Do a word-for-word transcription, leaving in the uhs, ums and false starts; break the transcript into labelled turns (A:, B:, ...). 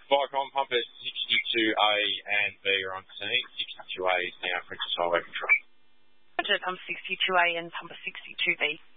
A: Viacom Pumper sixty-two A and B are on scene. sixty-two A is now Princess Highway Control.
B: Roger, Pumper sixty-two A and Pumper sixty-two B.